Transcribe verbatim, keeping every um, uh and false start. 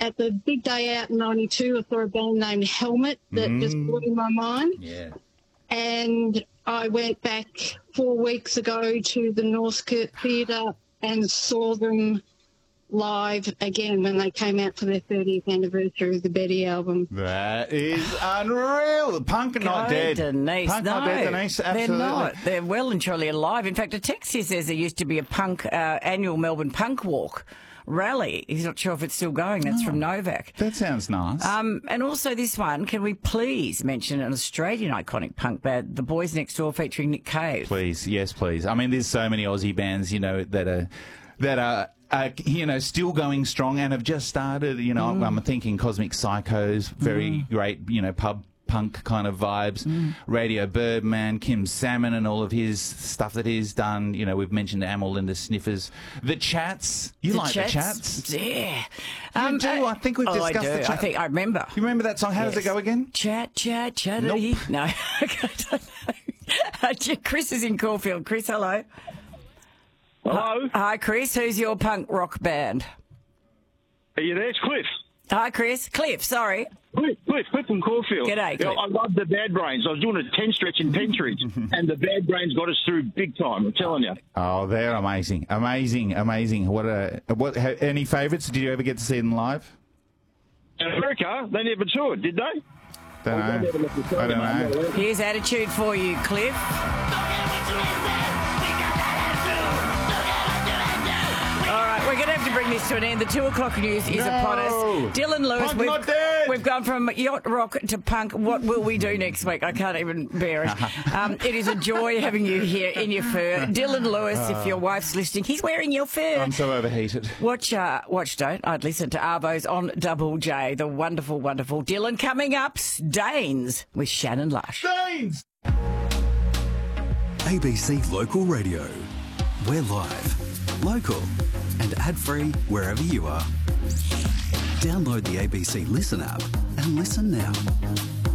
at the big day out in ninety-two, I saw a band named Helmet that Mm. just blew my mind. Yeah. And I went back four weeks ago to the Northcote Theatre and saw them live again when they came out for their thirtieth anniversary of the Betty album. That is unreal. Punk are not Go, dead. Denise. Punk no, not dead, Denise. Absolutely. they're not. They're well and truly alive. In fact, a text here says there used to be a punk uh, annual Melbourne Punk Walk rally. He's not sure if it's still going. That's Oh. from Novak. That sounds nice. Um, and also this one, can we please mention an Australian iconic punk band, The Boys Next Door, featuring Nick Cave? Please, yes, please. I mean, there's so many Aussie bands, you know, that are that are. Uh, you know, still going strong and have just started. You know, Mm. I'm thinking Cosmic Psychos, very Mm. great, you know, pub punk kind of vibes. Mm. Radio Birdman, Kim Salmon and all of his stuff that he's done. You know, we've mentioned Amel and the Sniffers. The Chats. You The like Chats? the Chats? Yeah. You do? I think we've oh, discussed I do. the Chat. I think I remember. You remember that song? How does Yes. it go again? Chat, chat, chatty. Nope. No. I don't know. Chris is in Caulfield. Chris, hello. Hello? Hi, Chris. Who's your punk rock band? Are you there? It's Cliff. Hi, Chris. Cliff, sorry. Cliff, Cliff, Cliff from Caulfield. G'day, Yeah, Cliff. I love the Bad Brains. I was doing a ten stretch in Pentridge, and the Bad Brains got us through big time, I'm telling you. Oh, they're amazing. Amazing, amazing. What a what ha, any favourites? Did you ever get to see them live? In America, they never toured, did they? Don't know. I don't know. Here's Attitude for you, Cliff. All right, we're going to have to bring this to an end. The two o'clock news is No. upon us. Dylan Lewis, Punk we've, not dead. we've gone from yacht rock to punk. What will we do next week? I can't even bear it. Um, it is a joy having you here in your fur. Dylan Lewis, if your wife's listening, he's wearing your fur. I'm so overheated. Watch, uh, watch, don't. I'd listen to Arvo's on Double J. The wonderful, wonderful Dylan. Coming up, Stains with Shannon Lush. Stains! A B C Local Radio. We're live, local, and ad-free wherever you are. Download the A B C Listen app and listen now.